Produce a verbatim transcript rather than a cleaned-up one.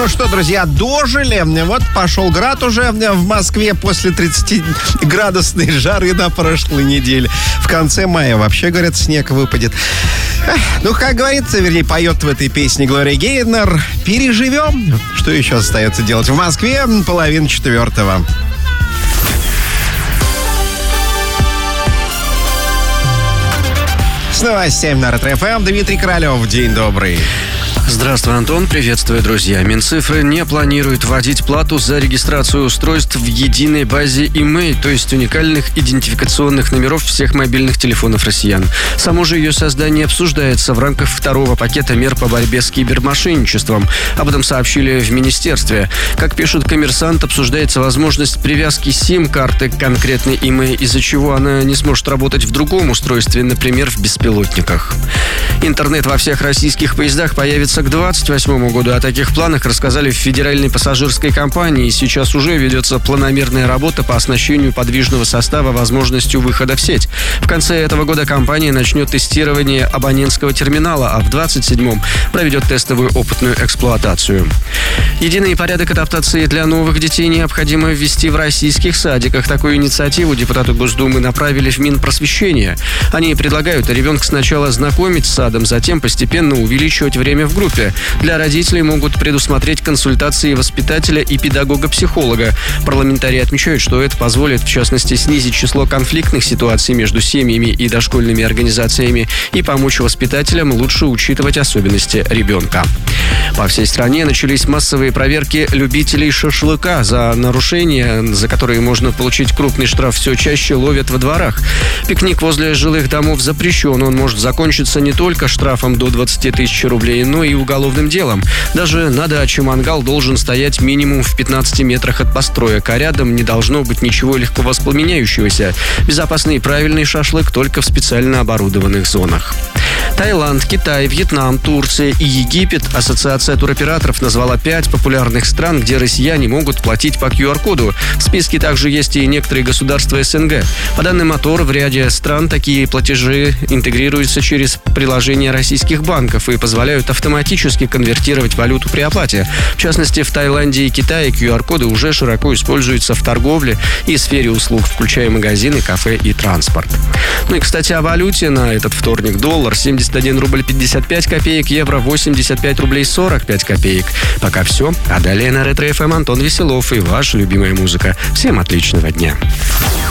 Ну что, друзья, дожили. Вот пошел град уже в Москве после тридцатиградусной жары на прошлой неделе. В конце мая вообще, говорят, снег выпадет. Ну, как говорится, вернее, поет в этой песне Глория Гейнер. Переживем. Что еще остается делать? В Москве половина четвертого. С новостями на Ретро-ФМ Дмитрий Королев. День добрый. Здравствуй, Антон. Приветствую, друзья. Минцифры не планирует вводить плату за регистрацию устройств в единой базе имей, то есть уникальных идентификационных номеров всех мобильных телефонов россиян. Само же ее создание обсуждается в рамках второго пакета мер по борьбе с кибермошенничеством. Об этом сообщили в министерстве. Как пишут «Коммерсант», обсуждается возможность привязки сим-карты к конкретной имей, из-за чего она не сможет работать в другом устройстве, например, в беспилотниках. Интернет во всех российских поездах появится к двадцать восьмому году. О таких планах рассказали в Федеральной пассажирской компании. Сейчас уже ведется планомерная работа по оснащению подвижного состава возможностью выхода в сеть. В конце этого года компания начнет тестирование абонентского терминала, а в двадцать седьмом проведет тестовую опытную эксплуатацию. Единый порядок адаптации для новых детей необходимо ввести в российских садиках. Такую инициативу депутаты Госдумы направили в Минпросвещение. Они предлагают ребенка сначала знакомить с садом, затем постепенно увеличивать время в группе. Для родителей могут предусмотреть консультации воспитателя и педагога-психолога. Парламентарии отмечают, что это позволит, в частности, снизить число конфликтных ситуаций между семьями и дошкольными организациями и помочь воспитателям лучше учитывать особенности ребенка. По всей стране начались массовые проверки любителей шашлыка. За нарушения, за которые можно получить крупный штраф, все чаще ловят во дворах. Пикник возле жилых домов запрещен. Он может закончиться не только штрафом до двадцати тысяч рублей, но и уголовным делом. Даже на даче мангал должен стоять минимум в пятнадцати метрах от построек, а рядом не должно быть ничего легко воспламеняющегося. Безопасный и правильный шашлык только в специально оборудованных зонах. Таиланд, Китай, Вьетнам, Турция и Египет. Ассоциация туроператоров назвала пять популярных стран, где россияне могут платить по ку ар коду. В списке также есть и некоторые государства эс эн гэ. По данным Мотор, в ряде стран такие платежи интегрируются через приложения российских банков и позволяют автоматически конвертировать валюту при оплате. В частности, в Таиланде и Китае ку ар коды уже широко используются в торговле и сфере услуг, включая магазины, кафе и транспорт. Ну и, кстати, о валюте на этот вторник. Доллар семьдесят один рубль пятьдесят пять копеек, евро восемьдесят пять рублей сорок пять копеек. Пока все. А далее на Ретро-ФМ Антон Веселов и ваша любимая музыка. Всем отличного дня.